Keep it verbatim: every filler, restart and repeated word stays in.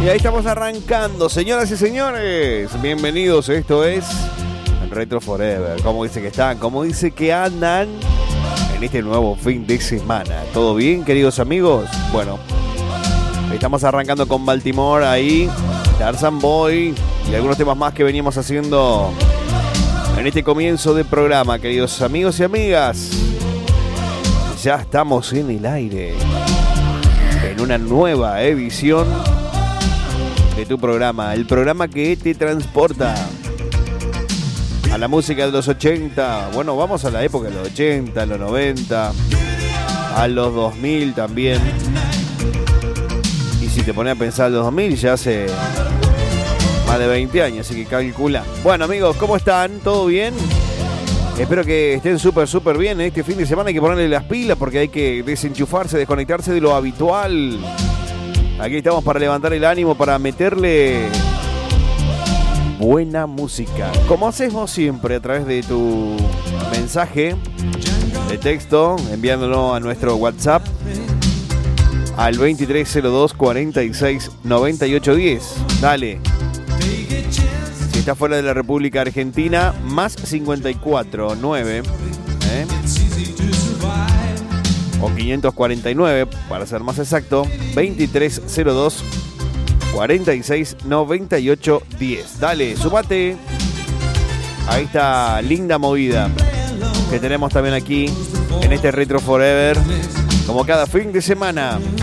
ahí estamos arrancando, señoras y señores. Bienvenidos, esto es Retro Forever. ¿Cómo dice que están? ¿Cómo dice que andan en este nuevo fin de semana? ¿Todo bien, queridos amigos? Bueno, estamos arrancando con Baltimore ahí, Tarzan Boy y algunos temas más que veníamos haciendo en este comienzo de programa, queridos amigos y amigas. Ya estamos en el aire, en una nueva edición de tu programa, el programa que te transporta a la música de los ochenta. Bueno, vamos a la época de los ochenta, a los noventa, a los dos mil también. Y si te pones a pensar los dos mil, ya hace más de veinte años, así que calcula. Bueno, amigos, ¿cómo están? ¿Todo bien? Espero que estén súper, súper bien. Este fin de semana hay que ponerle las pilas porque hay que desenchufarse, desconectarse de lo habitual. Aquí estamos para levantar el ánimo, para meterle buena música. Como haces vos siempre a través de tu mensaje de texto, enviándolo a nuestro WhatsApp al veintitrés cero dos cuarenta y seis noventa y ocho diez. Dale. Si estás fuera de la República Argentina, más cincuenta y cuatro nueve, ¿eh? O quinientos cuarenta y nueve, para ser más exacto, veintitrés cero dos cuarenta y seis noventa y ocho diez. Dale, sumate a esta linda movida que tenemos también aquí en este Retro Forever, como cada fin de semana.